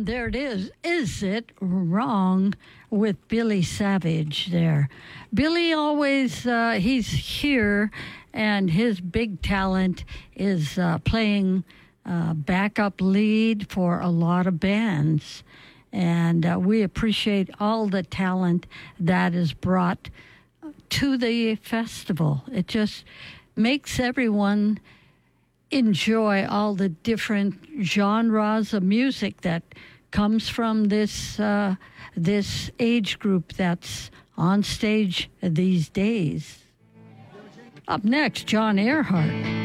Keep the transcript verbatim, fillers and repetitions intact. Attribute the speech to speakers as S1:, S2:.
S1: And there it is. Is it wrong with Billy Savage there? Billy always, uh, he's here, and his big talent is uh, playing uh, backup lead for a lot of bands. And uh, we appreciate all the talent that is brought to the festival. It just makes everyone enjoy all the different genres of music that comes from this uh, this age group that's on stage these days. Up next, John Earhart.